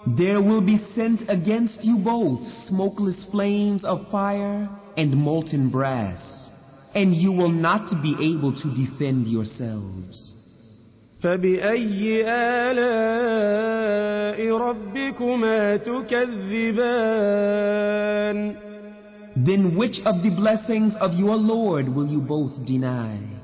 There will be sent against you both smokeless flames of fire and molten brass, and you will not be able to defend yourselves. فبأي آلاء ربكما تكذبان Then which of the blessings of your Lord will you both deny?